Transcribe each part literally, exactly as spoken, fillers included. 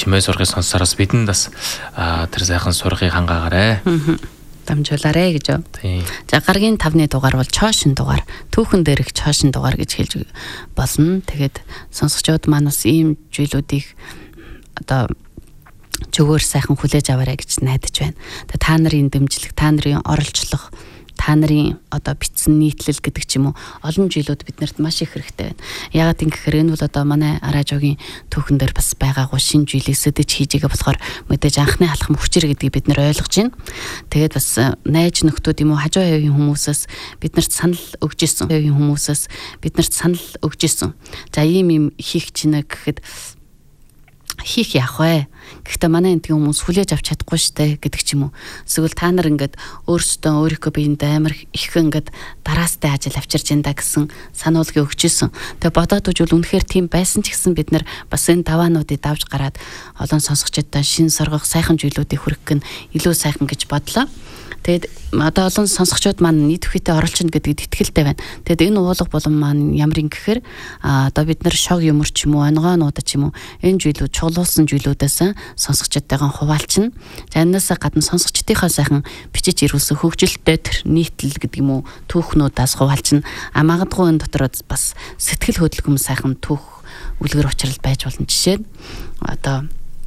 чимээ сургыг сонсороос бидэнд бас тэр сайхан сургыг хангаагаарэ. Дамжуулаарэ гэж юу. За гаргийн тавны дугаар бол чоошин дугаар, түүхэн дээрх чоошин дугаар гэж хэлж болно. Тэгээд сонсогчдод манаас ийм зүйлүүдийг одоо зөвөр сайхан хүлээж аваарэ гэж найдаж байна. Тэгээд та нарын дэмжлэг, та нарын оролцлого, та нарын одоо бичсэн нийтлэл гэдэг ч юм уу олон жилүүд биднэрт маш их хэрэгтэй байна. Яагаад ингэхээр энэ бол одоо манай Аражогийн түүхэн дээр бас байгаагүй шинэ жилийг сэдэж хийжээгээ болохоор мэдээж анхны халахм хүчээр гэдгийг бид нэр ойлгож байна. Тэгээд бас найз нөхдүүд юм уу хажуу хавийн хүмүүсээс биднэрт санал өгж исэн. Хавийн хүмүүсээс биднэрт санал өгж исэн. За ийм юм хийх чинь гэхэд хийх яах вэ? Гэхдээ манай энтгийн хүмүүс хүлээж авч чадахгүй штэ гэдэг ч юм уу. Эсвэл та нар ингээд өөрсдөө өөрийнхөө биендээ амар их ингээд дараастай ажил авчирч энэ да гэсэн сануулгыг өгч исэн. Тэгээ бодоод үзвэл үнэхээр тийм байсан ч гэсэн бид нар бас энэ даваануудыг давж гараад олон сонсогчдод шин соргох сайхан зүйлүүдийг хүргэх нь илүү сайхан гэж бодлоо. Тэгээд одоо олон сонсогчдод маань нийт хүчтэй оролцно гэдэгт итгэлтэй байна. Тэгээд энэ уулга болон маань ямар юм гэхээр одоо бид нар шог юмр ч юм уу, онгоонууд ч юм уу энэ зүйлүүд чулуулсан зүйлүүдээс сонсогчдтойгоо хуваалцна. За энэсээ гадна сонсогчдынхаа сайхан бичиж ирүүлсэн хөгжилтэй тэр нийтлэл гэдэг юм уу түүхнүүдээс хуваалцна. А магадгүй энэ дотор бас сэтгэл хөдлөм сайхан түүх үлгэр учрал байж болно. Жишээ нь одоо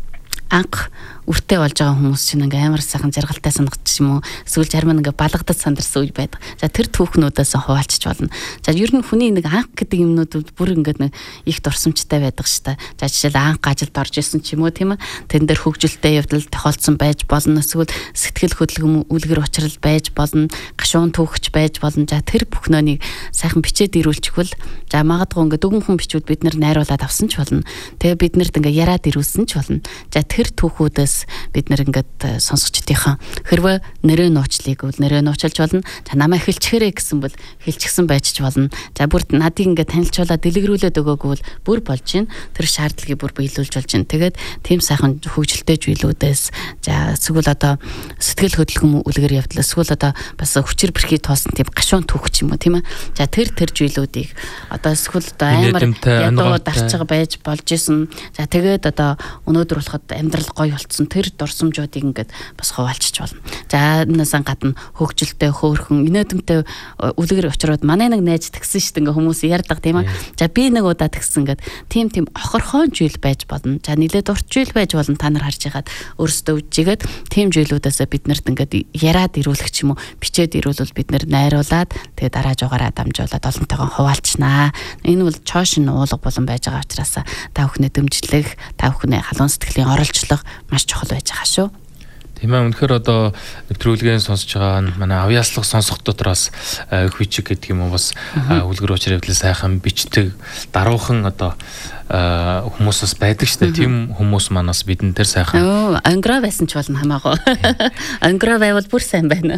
анх үртэй болж байгаа хүмүүс чинь ингээ амар сайхан жаргалтай санагдчих юм уу эсвэл зарим нь ингээ балгадад сандарсан үе байдаг. За тэр түүхнүүдээс хуваалцж болно. За ер нь хүний нэг анх гэдэг юмнууд бүр ингээ нэг их дурсамжтай байдаг ш та. За жишээл анх ажилд орж исэн ч юм уу тийм ээ. Тэн дээр хөгжилтэй явдал тохиолдсон байж болно. Эсвэл сэтгэл хөдлөм үлгэр учрал байж болно. Гашуун түүхч байж болно. За тэр бүхнөөнийг сайхан бичээд ирүүлчихвэл за магадгүй ингээ дүгнхэн бичвэл бид нар найруулад авсан ч болно. Тэгээ бид нарт ингээ яриад ирүүлсэн ч болно. За тэр түүхүүдээс бид нэр ингээд сонсогчдынхаа хэрвээ нэрээ нууцлыг бол нэрээ нууцлж болно. За намайг хэлчихэрэй гэсэн бол хэлчихсэн байж ч болно. За бүр надыг ингээд танилцуулаад дэлгэрүүлээд өгөөгүй бол бүр болж гин. Тэр шаардлагыг бүр биелүүлж болж гин. Тэгээд тийм сайхан хөгжилтэй зүйлүүдээс за эсвэл одоо сэтгэл хөдлөм үлгэр явдал эсвэл одоо бас хүчээр бэрхий тоосон тийм гашуун түүх ч юм уу тийм ээ. За тэр тэр зүйлүүдийг одоо эсвэл одоо амар ядуу дарчга байж болж исэн. За тэгээд одоо өнөөдөр болоход амьдрал гоё болцсон тэр дурсамжуудыг ингээд бас хуваалцж болно. За энэс гадна хөгжилтэй хөөрхөн инээдэмтэй үлгэр очроод манай нэг найз тгсэн шүү дээ ингээ хүмүүс ярьдаг тийм ээ. За би нэг удаа тгсэн ингээд тийм тийм охорхон жил байж болно. За нилээд урт жил байж болно та нар харж байгаад өөрсдөө үжигээд тийм жилүүдээс бид нарт ингээд яриад ирүүлэх ч юм уу бичээд ирүүлвэл бид нар найруулад тэгээ дараа жугаараа дамжуулаад олонтойгоо хуваалцнаа. Энэ бол чоошин уулга болон байж байгаа учраас та бүхний дэмжлэг та бүхний халуун сэтгэлийн оролцлого маш чухал байж байгаа шүү. Тийм ээ үнэхээр одоо нэвтрүүлгийн сонсож байгаа манай авьяаслах сонсох дотроос хүчиг гэдэг юм уу бас үлгэр учрал явдал сайхан бичдэг даруухан одоо хүмүүсээс байдаг шүү дээ. Тийм хүмүүс манаас бидэн тэр сайхан. Оо, ангро байсан ч болно хамаагүй. Ангро байвал бүр сайн байна.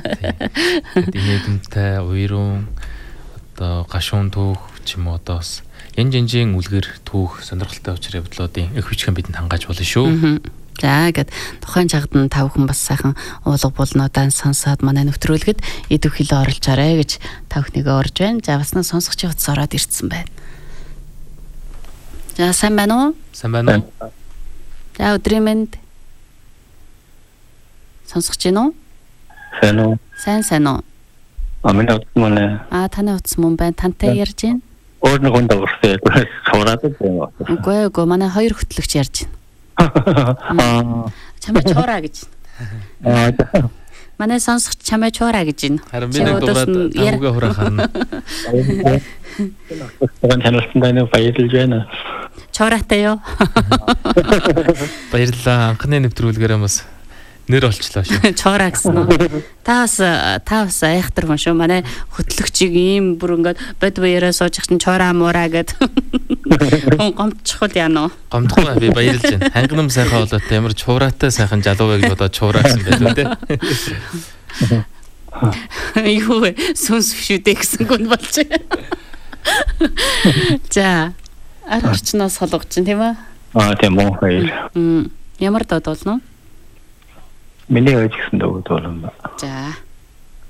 Инээдэмтэй уйрун одоо гашуун түүх ч юм уу одоо бас янз янзын үлгэр түүх сонирхолтой учрал явдлуудын их хүчгэн бидэнд хангааж болно шүү. За гэд тухайн жагдан та бүхэн бас сайхан уулга болнуудаа сонсоод манай нэвтрүүлгэд идэв хилээ оролцоорой гэж та бүхнийгээ орж байна. За бас нэг сонсогч явц ороод ирсэн байна. За сайн байна уу? Сайн байна уу? За өдрийн мэнд. Сонсогч гин үү? Сайн уу? Сайн сайн уу? А миний утас мөн. А таны утас мөн байна. Тантай ярьж байна. Өөр нэг хүн дагуулсан. Цавраад байна. Үгүй ээ, манай хоёр хөтлөгч ярьж байна. Аа чамаа чораа гэж. Аа манай сонсогч чамаа чораа гэж байна. Харин би нэг дуурайд тавга хураа харна. Тэгвэл танилцсан дайны баярлж байна. Чораатай юу? Баярлалаа. Анхны нэвтрүүлгээрээ бас нэр олчлаа шүү. Чораа гэсэн үү? Та бас та бас айхтар хүн шүү. Манай хөтлөгчийг ийм бүр ингээд бод баяраа сууж чинь чораа муураа гэд. Хүн гомдчихвол яана уу? Гомдохгүй би баярлж байна. Хангинам сайхан болоод ямар чураатай сайхан залуу байг бодоод чураа гэсэн байлгүй те. Юу вэ? Сүнс шүү дээ гэсэн гүн болж байна. За, арчнаас холгож чинь тийм ээ? Аа тийм үү. Мм ямар дод болно? Миний өчгсөн дөө болно. За.